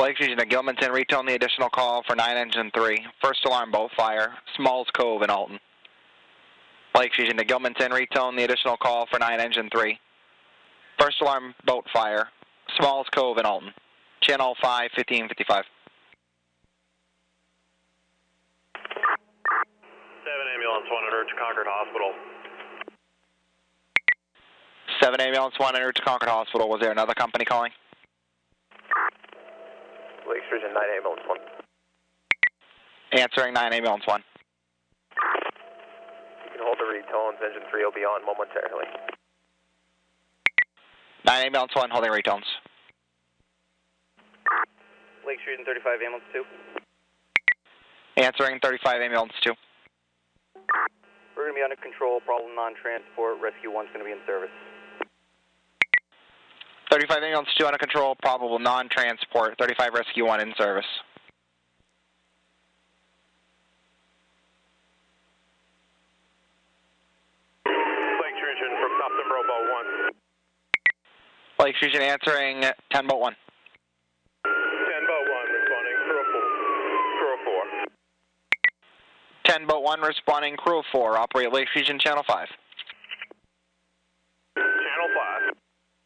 Lakes Region to Gilmanton, retone the additional call for 9 Engine 3. First alarm, boat fire, Smalls Cove in Alton. Lakes Region to Gilmanton, retone the additional call for 9 Engine 3. First alarm, boat fire, Smalls Cove in Alton. Channel 5, 1555. 7 Ambulance 100 to Concord Hospital. 7 Ambulance 100 to Concord Hospital. Was there another company calling? Lakes Region 9 Ambulance 1. Answering 9 Ambulance 1. You can hold the retones. Engine 3 will be on momentarily. 9 Ambulance 1, holding retones. Lakes Region 35 Ambulance 2. Answering 35 Ambulance 2. We're going to be under control. Problem non-transport. Rescue 1's going to be in service. 35 Ambulance 2 under control. Probable non-transport. 35 Rescue 1 in service. Lakes Region from South Timber Boat 1. Lakes Region answering 10 Boat 1. 10 Boat 1 responding. Crew of 4. 10 Boat 1 responding, crew of 4. Operate Lakes Region Channel 5.